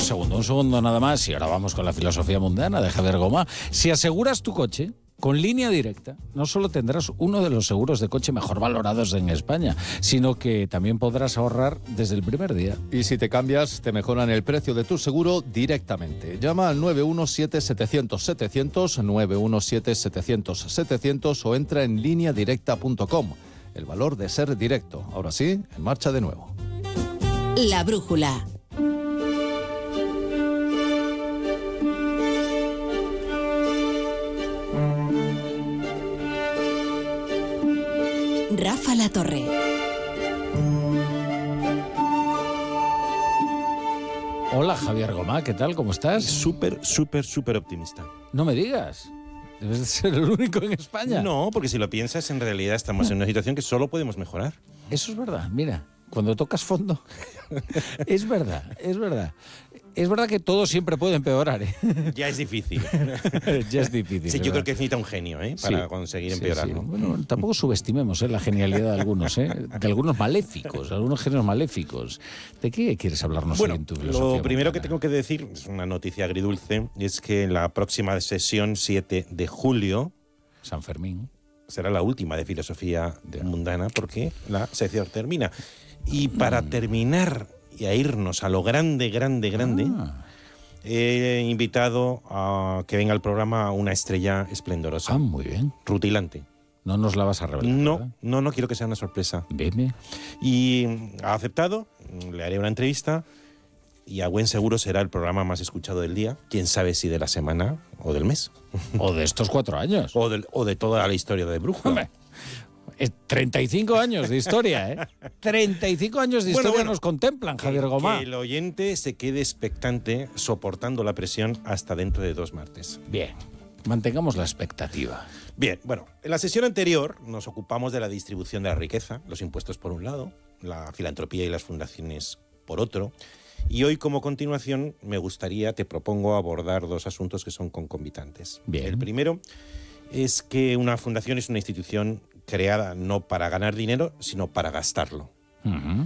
Un segundo nada más, y ahora vamos con la filosofía mundana de Javier Gomá. Si aseguras tu coche con Línea Directa, no solo tendrás uno de los seguros de coche mejor valorados en España, sino que también podrás ahorrar desde el primer día. Y si te cambias, te mejoran el precio de tu seguro directamente. Llama al 917-700-700, 917-700-700 o entra en lineadirecta.com. El valor de ser directo. Ahora sí, en marcha de nuevo. La brújula. Rafa La Torre. Hola Javier Gomá, ¿qué tal? ¿Cómo estás? Súper optimista. No me digas. Debes de ser el único en España. No, porque si lo piensas, en realidad estamos en una situación que solo podemos mejorar. Eso es verdad, mira, cuando tocas fondo. Es verdad, es verdad. Es verdad que todo siempre puede empeorar, ¿eh? Ya es difícil. Ya es difícil. Sí, yo ¿verdad? creo que necesita un genio, para conseguir empeorarlo. Sí. Bueno, tampoco subestimemos la genialidad de algunos, de algunos maléficos, algunos genios maléficos. ¿De qué quieres hablarnos hoy en tu filosofía? Lo primero mundana? que tengo que decir, es una noticia agridulce, es que en la próxima sesión, 7 de julio, San Fermín, será la última de filosofía mundana, porque la sección termina. Y para terminar y a irnos a lo grande, he invitado a que venga al programa una estrella esplendorosa. muy bien. Rutilante. No nos la vas a revelar. No quiero que sea una sorpresa. Bien. Y ha aceptado, le haré una entrevista y a buen seguro será el programa más escuchado del día. Quién sabe si de la semana o del mes. O de estos 4 años. o de toda la historia de Brújula. Hombre, 35 años de historia, ¿eh? 35 años de historia nos contemplan, Javier Gomá. Que el oyente se quede expectante, soportando la presión hasta dentro de 2 martes. Bien, mantengamos la expectativa. Bien, bueno, en la sesión anterior nos ocupamos de la distribución de la riqueza, los impuestos por un lado, la filantropía y las fundaciones por otro. Y hoy, como continuación, te propongo abordar 2 asuntos que son concomitantes. Bien. El primero es que una fundación es una institución creada no para ganar dinero, sino para gastarlo.